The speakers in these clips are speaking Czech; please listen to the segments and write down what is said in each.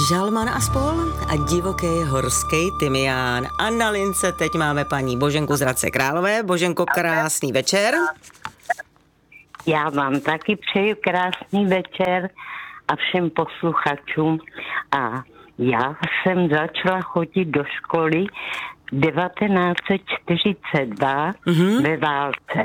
Žalman a spol a divoký horský tymián. A na lince teď máme paní Boženku z Hradce Králové. Boženko, krásný večer. Já vám taky přeju krásný večer a všem posluchačům. A já jsem začala chodit do školy 1942 ve válce.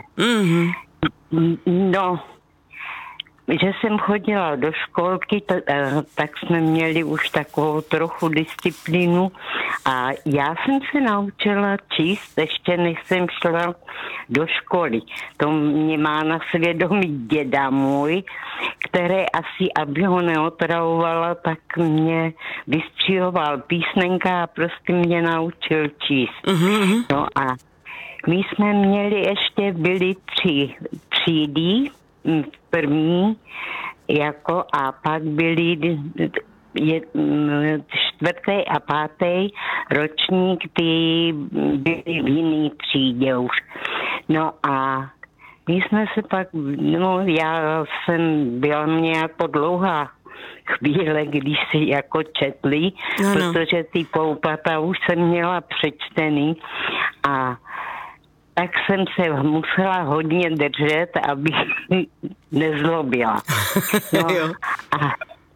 No, že jsem chodila do školky, tak jsme měli už takovou trochu disciplínu a já jsem se naučila číst, ještě než jsem šla do školy. To mě má na svědomí děda můj, který asi, aby ho neotravovala, tak mě vystřihoval písmenka a prostě mě naučil číst. No a my jsme měli ještě, byly 3 třídy, první, jako a pak byly 4. a 5. ročník, ty byly v jiný třídě už. No a my jsme se pak, já jsem byla mě jako dlouhá chvíle, když si jako četli, protože ty poupata už jsem měla přečtený a tak jsem se musela hodně držet, abych nezlobila. No, a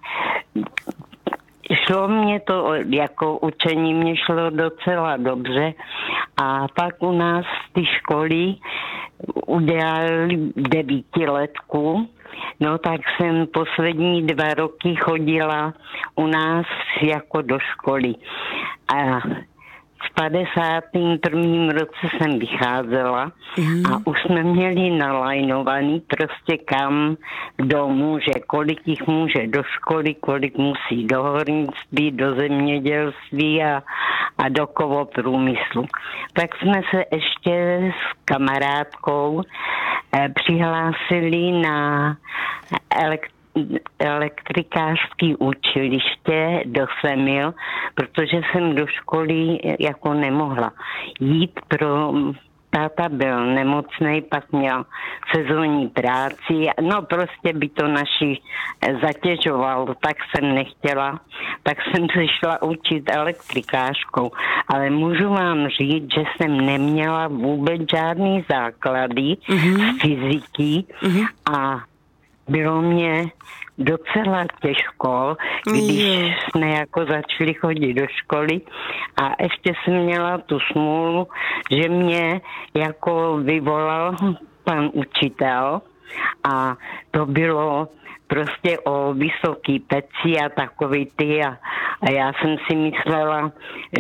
šlo mě to, jako učení mě šlo docela dobře a pak u nás ty školy udělali 9letku, no tak jsem poslední 2 roky chodila u nás jako do školy. A v 51. roce jsem vycházela a už jsme měli nalajnovaný prostě kam kdo může, kolik jich může do školy, kolik musí do hornictví, do zemědělství a do kovoprůmyslu. Tak jsme se ještě s kamarádkou přihlásili na elektrikářské učiliště do Semil, protože jsem do školy jako nemohla jít, táta byl nemocnej, pak měl sezónní práci, no prostě by to naši zatěžovalo, tak jsem nechtěla, tak jsem se šla učit elektrikářkou, ale můžu vám říct, že jsem neměla vůbec žádný základy z fyziky a bylo mě docela těžko, když jsme jako začali chodit do školy a ještě jsem měla tu smůlu, že mě jako vyvolal pan učitel a to bylo prostě o vysoký peci a takový ty a já jsem si myslela,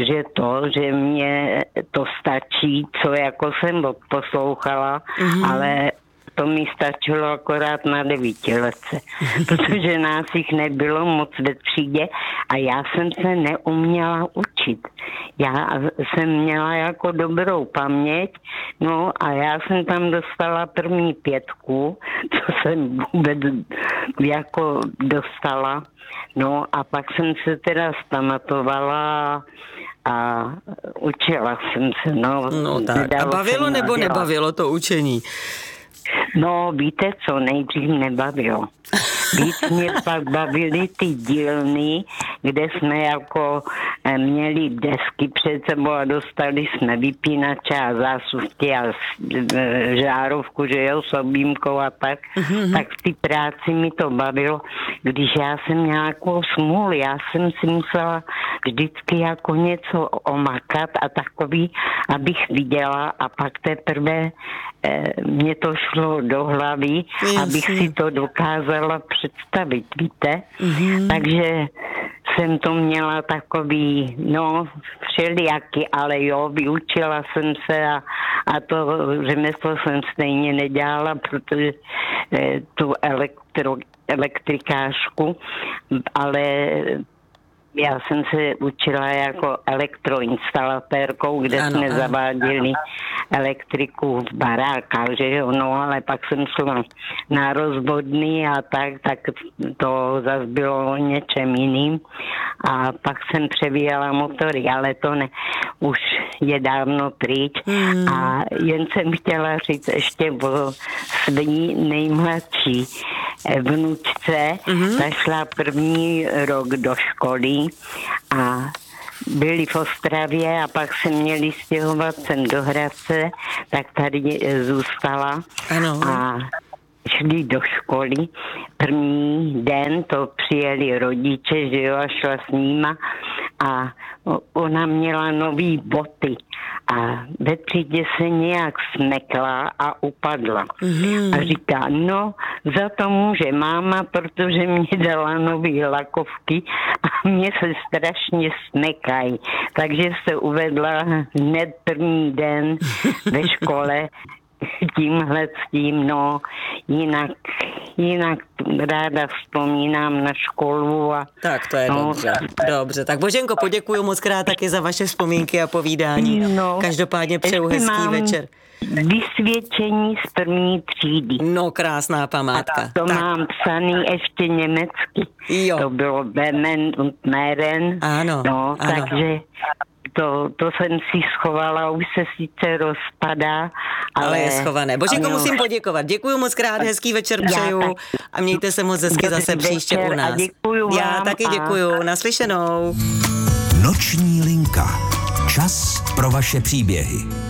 že mě to stačí, co jako jsem poslouchala, ale to mi stačilo akorát na 9letce, protože nás jich nebylo moc ve třídě a já jsem se neuměla učit. Já jsem měla jako dobrou paměť, no a já jsem tam dostala první 5, co jsem vůbec jako dostala. No a pak jsem se teda zpamatovala a učila jsem se. No tak, a bavilo nebo nebavilo to učení? No, víte co, nejdřív nebavilo. Víc mě pak bavily ty dílny, kde jsme jako měli desky před sebou a dostali jsme vypínače a zásuvky a žárovku, že jo, s objímkou a tak. Tak v té práci mi to bavilo, když já jsem měla nějakou smůlu, já jsem si musela vždycky jako něco omakat a takový, abych viděla a pak teprve mě to šlo do hlavy, abych si to dokázala představit, víte? Takže jsem to měla takový, všelijaký, ale jo, vyučila jsem se a to řemeslo jsem stejně nedělala, protože tu elektrikářku, ale já jsem se učila jako elektroinstalatérkou, kde jsme zaváděli elektriku v barákách, že jo, ale pak jsem šla na rozvodný a tak to zase bylo o něčem jiným a pak jsem převíjela motory, ale to ne, už je dávno pryč a jen jsem chtěla říct ještě o svý nejmladší vnučce, ta šla první rok do školy a byli v Ostravě a pak se měli stěhovat sem do Hradce, tak tady zůstala. Ano. A šli do školy. První den to přijeli rodiče, že jo, a šla s nima a ona měla nový boty a ve třídě se nějak smekla a upadla. A říká, no, za to může máma, protože mě dala nový lakovky a mě se strašně smekají. Takže se uvedla hned první den ve škole tímhle s tím, no, jinak ráda vzpomínám na školu. Tak to je dobře. Tak Boženko, poděkuju moc krát taky za vaše vzpomínky a povídání. No, každopádně přeju hezký večer. Vysvědčení z první třídy. No, krásná památka. To tak. Mám psaný ještě německy. Jo. To bylo Bemen und Meren. Ano, no, ano. Takže to jsem si schovala, už se sice rozpadá, ale je schované. Boženko, musím poděkovat. Děkuju moc krát, hezký večer přeju a mějte se moc hezky zase příště u nás. Já taky děkuju. Naslyšenou. Noční linka. Čas pro vaše příběhy.